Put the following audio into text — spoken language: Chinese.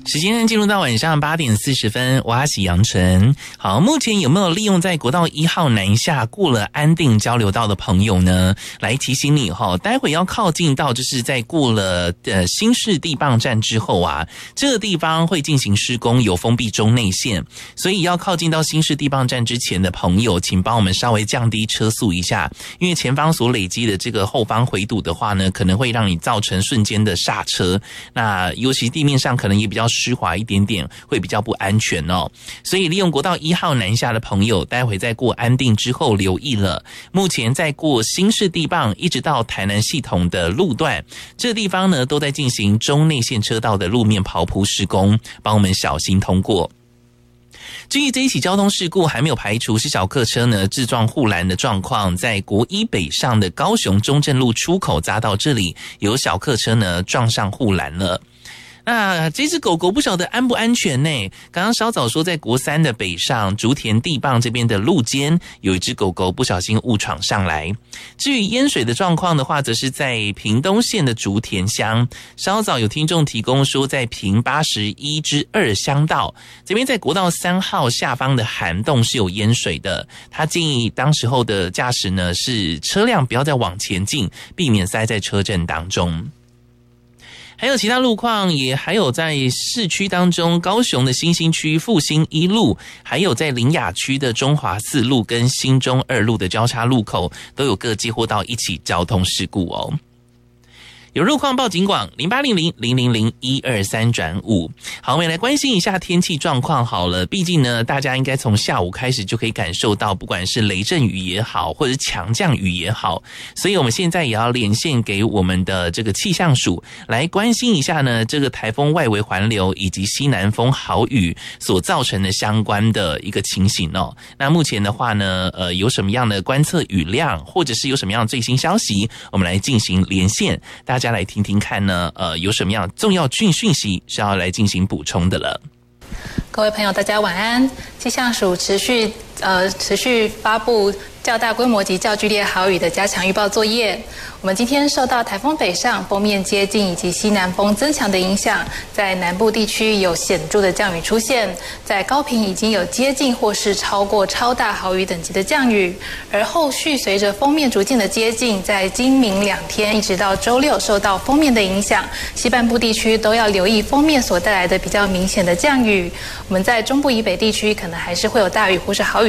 时间进入到晚上8点40分，我是杨晨。好，目前有没有利用在国道1号南下过了安定交流道的朋友呢？来提醒你哈，待会要靠近到就是在过了新市地磅站之后啊，这个地方会进行施工，有封闭中内线，所以要靠近到新市地磅站之前的朋友，请帮我们稍微降低车速一下，因为前方所累积的这个后方回堵的话呢，可能会让你造成瞬间的刹车，那尤其地面上可能也比较湿滑一点点，会比较不安全哦。所以利用国道1号南下的朋友，待会在过安定之后留意了。目前在过新市地磅一直到台南系统的路段，这个地方呢都在进行中内线车道的路面刨铺施工，帮我们小心通过。至于这一起交通事故，还没有排除是小客车呢自撞护栏的状况，在国一北上的高雄中正路出口匝道这里，有小客车呢撞上护栏了。那这只狗狗不晓得安不安全呢？刚刚稍早说在国3的北上竹田地磅这边的路肩，有一只狗狗不小心误闯上来。至于淹水的状况的话，则是在屏东县的竹田乡，稍早有听众提供说在屏81-2乡道这边，在国道3号下方的涵洞是有淹水的，他建议当时候的驾驶呢是车辆不要再往前进，避免塞在车阵当中。还有其他路况，也还有在市区当中，高雄的新兴区复兴1路，还有在苓雅区的中华4路跟新中2路的交叉路口，都有各接获到一起交通事故哦。有路况报警广0800-000-123-5。好，我们来关心一下天气状况好了。毕竟呢，大家应该从下午开始就可以感受到，不管是雷阵雨也好，或者是强降雨也好，所以我们现在也要连线给我们的这个气象署来关心一下呢，这个台风外围环流以及西南风豪雨所造成的相关的一个情形哦。那目前的话呢，有什么样的观测雨量，或者是有什么样的最新消息，我们来进行连线，大家来听听看呢，有什么样重要讯息是要来进行补充的了。 各位朋友，大家晚安。气象署持续发布较大规模及较剧烈豪雨的加强预报作业。我们今天受到台风北上、锋面接近以及西南风增强的影响，在南部地区有显著的降雨出现，在高屏已经有接近或是超过超大豪雨等级的降雨，而后续随着锋面逐渐的接近，在今明2天一直到周六受到锋面的影响，西半部地区都要留意锋面所带来的比较明显的降雨。我们在中部以北地区可能还是会有大雨或是豪雨